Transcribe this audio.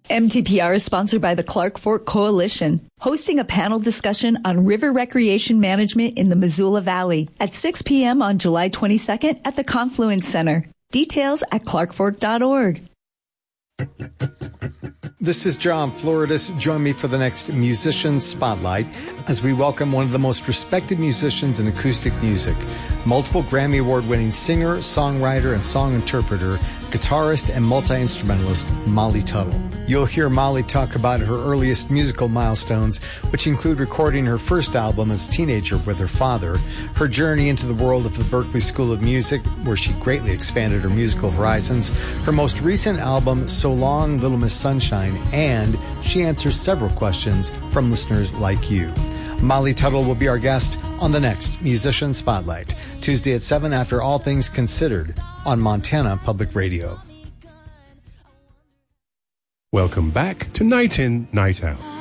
MTPR is sponsored by the Clark Fork Coalition, hosting a panel discussion on river recreation management in the Missoula Valley at 6 p.m. on July 22nd at the Confluence Center. Details at clarkfork.org. This is John Floridis. Join me for the next Musician Spotlight as we welcome one of the most respected musicians in acoustic music, multiple Grammy Award-winning singer, songwriter, and song interpreter, guitarist, and multi-instrumentalist Molly Tuttle. You'll hear Molly talk about her earliest musical milestones, which include recording her first album as a teenager with her father, her journey into the world of the Berklee School of Music, where she greatly expanded her musical horizons, her most recent album, So Long, Little Miss Sunshine, and she answers several questions from listeners like you. Molly Tuttle will be our guest on the next Musician Spotlight, Tuesday at 7 after All Things Considered on Montana Public Radio. Welcome back to Night In, Night Out.